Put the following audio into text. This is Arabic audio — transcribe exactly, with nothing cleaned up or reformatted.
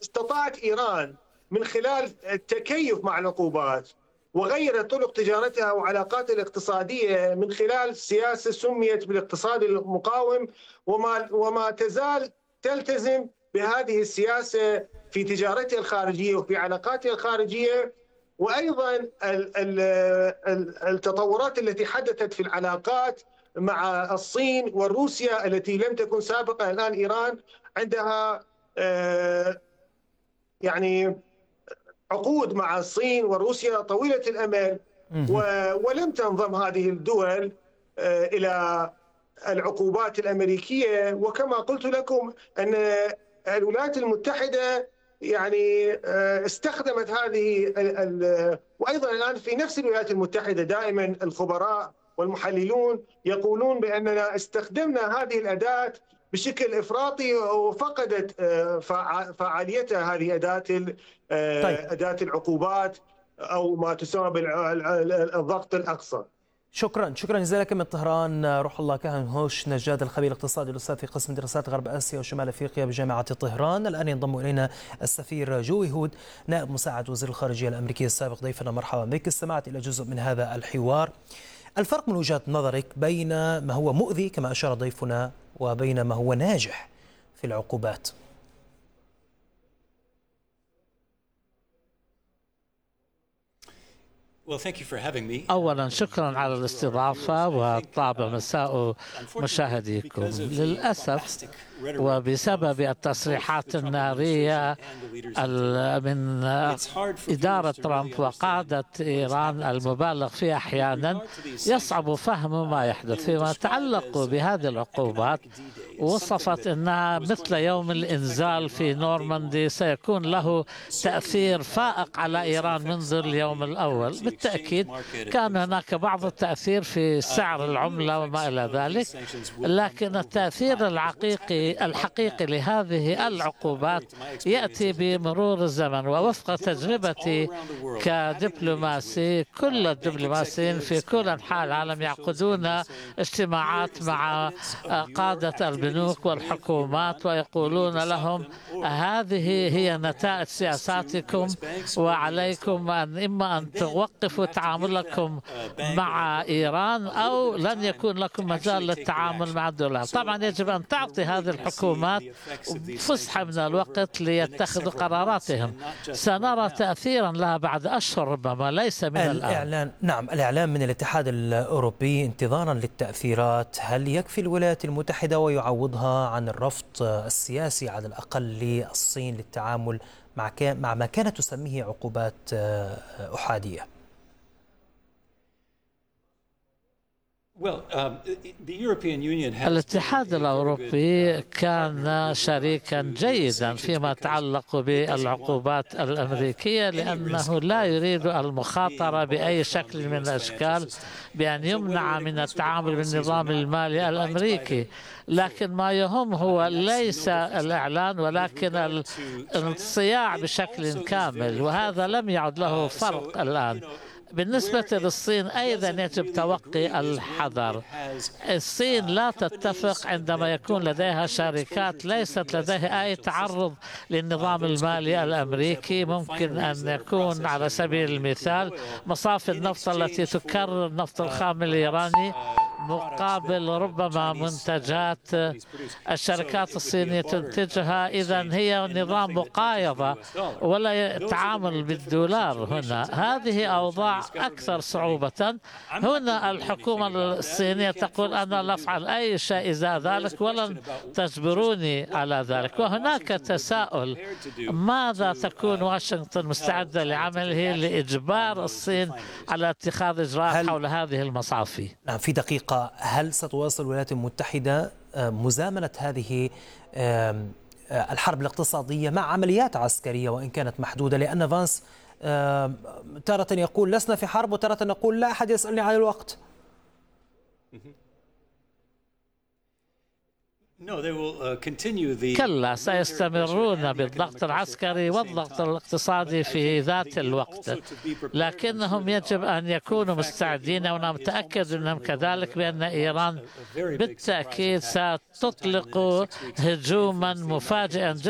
استطاعت إيران من خلال التكيف مع العقوبات وغيرت طرق تجارتها وعلاقاتها الاقتصادية من خلال سياسة سميت بالاقتصاد المقاوم، وما وما تزال تلتزم بهذه السياسة في تجارتها الخارجية وفي علاقاتها الخارجية. وأيضا التطورات التي حدثت في العلاقات مع الصين وروسيا التي لم تكن سابقا. الآن إيران عندها يعني عقود مع الصين وروسيا طويلة الأمل، ولم تنضم هذه الدول إلى العقوبات الأمريكية. وكما قلت لكم أن الولايات المتحدة يعني استخدمت هذه، وأيضا الآن في نفس الولايات المتحدة دائما الخبراء والمحللون يقولون بأننا استخدمنا هذه الأداة بشكل إفراطي وفقدت فعاليتها هذه أداة أداة العقوبات أو ما تسمى بالضغط الأقصى. شكرا شكرا جزيلا لك من طهران. روح الله كاهن هوش نجاد، الخبير الاقتصادي الأستاذ في قسم دراسات غرب آسيا وشمال أفريقيا بجامعة طهران. الآن ينضم إلينا السفير جوي هود نائب مساعد وزير الخارجية الأمريكي السابق. ضيفنا مرحبا بك. استمعت إلى جزء من هذا الحوار. الفرق من وجهة نظرك بين ما هو مؤذي كما أشار ضيفنا وبين ما هو ناجح في العقوبات؟ أولا شكرا على الاستضافة وطاب مساء مشاهديكم. للأسف وبسبب التصريحات النارية من إدارة ترامب وقادة إيران المبالغ فيها أحيانا يصعب فهم ما يحدث. فيما يتعلق بهذه العقوبات وصفت أنها مثل يوم الإنزال في نورماندي، سيكون له تأثير فائق على إيران منذ اليوم الأول. بالتأكيد كان هناك بعض التأثير في سعر العملة وما إلى ذلك، لكن التأثير الحقيقي الحقيقي لهذه العقوبات يأتي بمرور الزمن. ووفق تجربتي كدبلوماسي، كل الدبلوماسيين في كل أنحاء العالم يعقدون اجتماعات مع قادة البنوك والحكومات ويقولون لهم هذه هي نتائج سياساتكم، وعليكم أن إما أن توقفوا تعاملكم مع إيران أو لن يكون لكم مجال للتعامل مع الدولار. طبعا يجب أن تعطي هذه الحكومات فسحة من الوقت ليتخذوا قراراتهم. سنرى تأثيرا لها بعد أشهر ربما، ليس من الإعلان. نعم، الإعلان من الاتحاد الأوروبي انتظارا للتأثيرات. هل يكفي الولايات المتحدة ويعوضها عن الرفض السياسي على الأقل للصين للتعامل مع مع ما كانت تسميه عقوبات أحادية؟ الاتحاد الأوروبي كان شريكا جيدا فيما يتعلق بالعقوبات الأمريكية، لأنه لا يريد المخاطرة بأي شكل من الأشكال بأن يمنع من التعامل بالنظام المالي الأمريكي. لكن ما يهم هو ليس الإعلان ولكن الصياع بشكل كامل، وهذا لم يعد له فرق الآن. بالنسبة للصين أيضا يجب توقي الحذر. الصين لا تتفق عندما يكون لديها شركات ليست لديها أي تعرض للنظام المالي الأمريكي. ممكن أن يكون على سبيل المثال مصافي النفط التي تكرر النفط الخام الإيراني مقابل ربما منتجات الشركات الصينية تنتجها. إذن هي نظام مقايضة ولا تعامل بالدولار. هنا هذه أوضاع أكثر صعوبة. هنا الحكومة الصينية تقول أنا لا أفعل أي شيء إذا ذلك ولن تجبروني على ذلك. وهناك تساؤل، ماذا تكون واشنطن مستعدة لعمله لإجبار الصين على اتخاذ إجراءات حول هذه المصافي؟ نعم، في دقيقة، هل ستواصل الولايات المتحدة مزامنة هذه الحرب الاقتصادية مع عمليات عسكرية وإن كانت محدودة؟ لأن فانس تارة يقول لسنا في حرب وتارة نقول لا أحد يسألني عن الوقت. كلا، سيستمرون بالضغط العسكري والضغط الاقتصادي في ذات الوقت، لكنهم يجب أن يكونوا مستعدين. وأنا متأكد أنهم كذلك بأن إيران بالتأكيد ستطلق هجوما مفاجئا